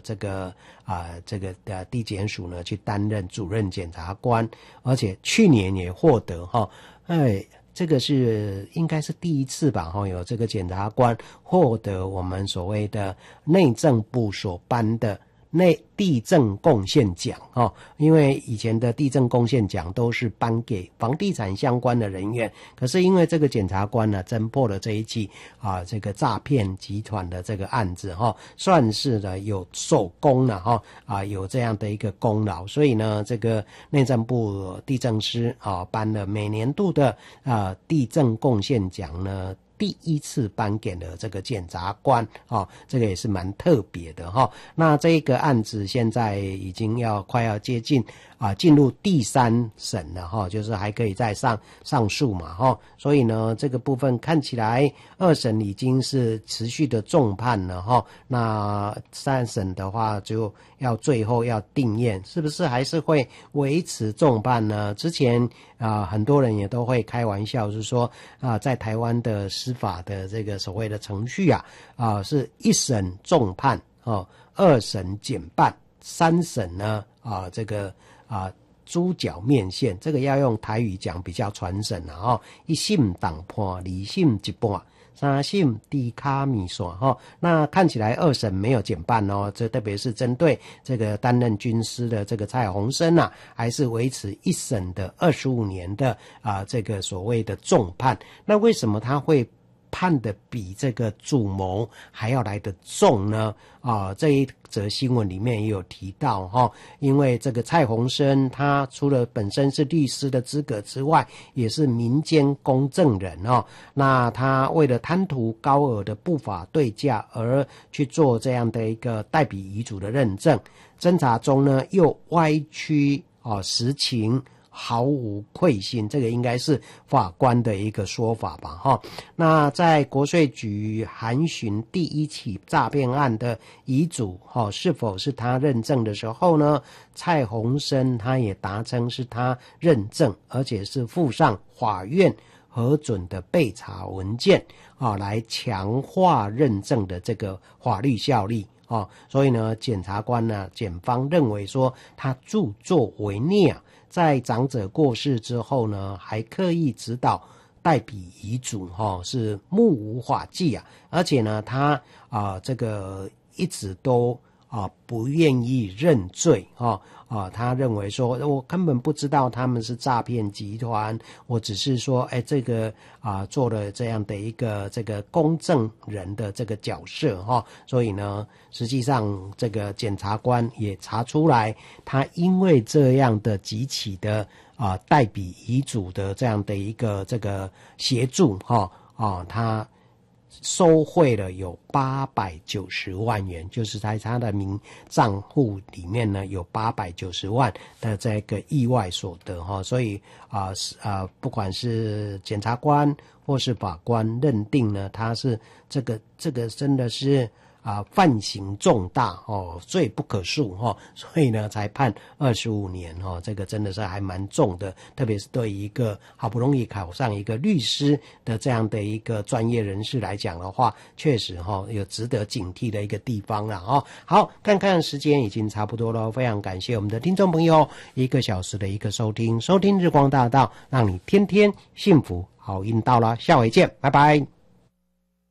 地检署呢去担任主任检察官，而且去年也获得这个是应该是第一次吧，有这个检察官获得我们所谓的内政部所颁的地政贡献奖因为以前的地政贡献奖都是颁给房地产相关的人员，可是因为这个检察官呢侦破了这一起这个诈骗集团的这个案子算是呢有首功了有这样的一个功劳，所以呢这个内政部地政司颁了每年度的地政贡献奖呢第一次颁给了这个检察官这个也是蛮特别的那这个案子现在已经快要接近进入第3审了就是还可以再上诉嘛所以呢这个部分看起来2审已经是持续的重判了那3审的话就最后要定验，是不是还是会维持重判呢？之前很多人也都会开玩笑是说在台湾的司法的这个所谓的程序是1审重判2审减半，3审呢这个猪脚面线，这个要用台语讲比较传神一审当判，2审一半，3审低卡米线那看起来2审没有减半这特别是针对这个担任军师的这个蔡鸿生还是维持1审的25年的这个所谓的重判。那为什么他会判的比这个主谋还要来得重呢？这一则新闻里面也有提到因为这个蔡鸿生他除了本身是律师的资格之外，也是民间公证人那他为了贪图高额的不法对价而去做这样的一个代笔遗嘱的认证，侦查中呢又歪曲实情，毫无愧心，这个应该是法官的一个说法吧那在国税局函询第一起诈骗案的遗嘱是否是他认证的时候呢，蔡鸿生他也答称是他认证，而且是附上法院核准的备查文件来强化认证的这个法律效力所以呢检察官呢检方认为说他著作违逆在长者过世之后呢还刻意指导代笔遗嘱是目无法纪而且呢他这个一直都不愿意认罪他认为说我根本不知道他们是诈骗集团，我只是说这个做了这样的一个这个公证人的这个角色所以呢实际上这个检察官也查出来，他因为这样的几起的代笔遗嘱的这样的一个这个协助他收贿了有890万元，就是在他的账户里面呢有890万的这个意外所得所以不管是检察官或是法官认定呢他是这个真的是犯行重大罪不可恕所以呢才判25年这个真的是还蛮重的，特别是对于一个好不容易考上一个律师的这样的一个专业人士来讲的话，确实有值得警惕的一个地方了好，看看时间已经差不多了，非常感谢我们的听众朋友1个小时的一个收听日光大道，让你天天幸福好运到了，下回见，拜拜。